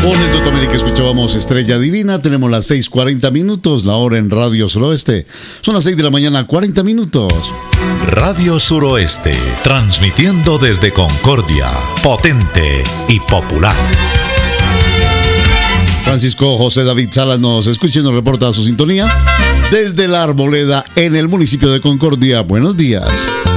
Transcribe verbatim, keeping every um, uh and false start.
Con el doctor América escuchábamos Estrella Divina. Tenemos las seis cuarenta minutos, la hora en Radio Suroeste. Son las seis de la mañana, cuarenta minutos. Radio Suroeste, transmitiendo desde Concordia, potente y popular. Francisco José David Salas nos escucha y nos reporta su sintonía desde La Arboleda, en el municipio de Concordia. Buenos días.